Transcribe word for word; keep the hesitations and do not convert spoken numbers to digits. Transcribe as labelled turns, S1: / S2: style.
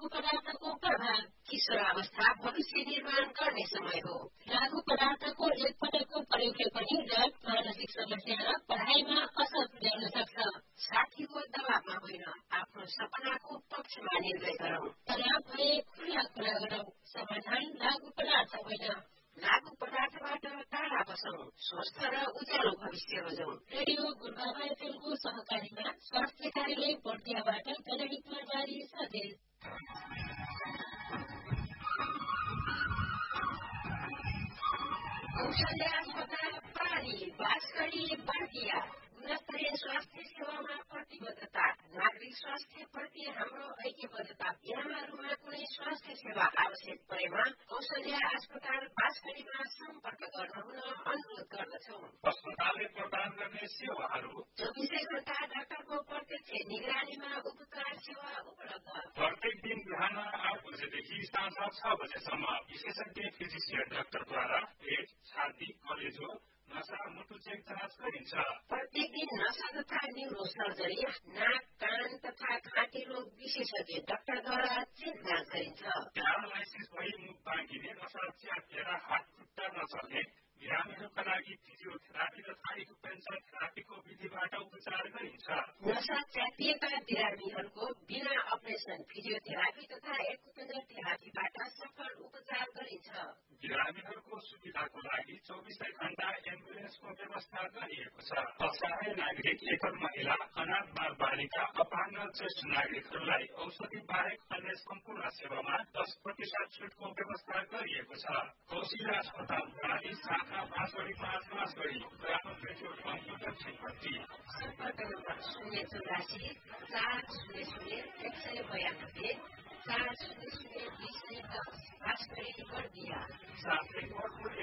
S1: लागू पदार्थको प्रभाव किशोरावस्था भविष्य निर्माण गर्ने समय हो। लागू पदार्थको एकपटकको प्रयोगले पनि रट मानसिक समस्या र पढाइमा असर पुर्याउन सक्छ। साथीको दबावमा होइन, आफ्नो सपनाको पक्षमा निर्णय गरौँ। तनाव भए खुला कुरा गरौँ। समाधान लागू पदार्थ होइन। लागू पदार्थबाट टाढा बसौँ। स्वस्थ र उज्यालो भविष्य रोजौँ। रेडियो गुरुबाबा एफएमको सहकारीमा स्वास्थ्य कार्यालय बर्दियाबाट जनहितमा जारी सन्देश। औषधि अस्पताल प्राली बाँसगढी बर्दिया गुणस्तरीय स्वास्थ्य सेवामा प्रतिबद्धता। नागरिक स्वास्थ्य प्रति हाम्रो ऐक्यबद्धता। यहाँहरूमा कुनै स्वास्थ्य सेवा आवश्यक परेमा औषधि अस्पताल बाँसगढीमा सम्पर्क गर्न हुन अनुरोध गर्दछौँ।
S2: अस्पतालले प्रदान गर्ने सेवाहरू
S1: चौबिसै घण्टा डाक्टरको प्रत्यक्ष निगरानीमा उपचार सेवा उपलब्ध।
S2: प्रत्येक दिन बिहान आठ बजेदेखि साँझ छ बजेसम्म विशेषज्ञ फिजिसियन डाक्टरद्वारा पेट, छाती, कलेजो, नसा, मुटु चेक जाँच गरिन्छ।
S1: प्रत्येक दिन नसा तथा न्युरो सर्जरी, नाक, कान तथा घाँटी रोग विशेषज्ञ डाक्टरद्वारा चेक जाँच गरिन्छ।
S2: प्यारालाइसिस भई मुख बाँकिने, नसा च्यातिएर हात खुट्टा नचल्ने बिरामीहरूका लागि फिजियोथेरापी तथा एक्युपेन्सर थेरापीको विधिबाट उपचार गरिन्छ।
S1: नसा च्यातिएका बिरामीहरूको बिना अपरेसन फिजियोथेरापी तथा एक्युपेन्सर थेरापीबाट सफल उपचार गरिन्छ।
S2: बिरामीहरूको सुविधाको लागि चौबिसै घण्टा एम्बुलेन्सको व्यवस्था गरिएको छ। असहाय नागरिक, एकल महिला, अनाथ बाल बालिका, अपाङ्ग ज्येष्ठ नागरिकहरूलाई औषधि बाहेक अन्य सम्पूर्ण सेवामा दस प्रतिशत छुटको व्यवस्था गरिएको छ। कौशिला अस्पताल प्राली शाखा बाँसगढी पाँच बाँसगढी पुरानो पेट्रोल पम्पको दक्षिणपट्टि।
S1: सम्पर्क नम्बर शून्य चौरासी चार शून्य शून्य एक सय बयानब्बे चार शून्य शून्य दुई सय दस बाँसगढी बर्दिया।
S2: साथै